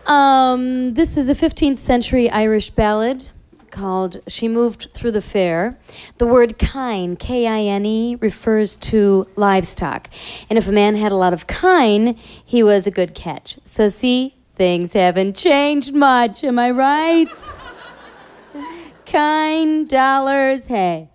This is a 15th century Irish ballad called She Moved Through the Fair. The word kine, K-I-N-E, refers to livestock. And if a man had a lot of kine, he was a good catch. So see, things haven't changed much, am I right? Kine, dollars, hey.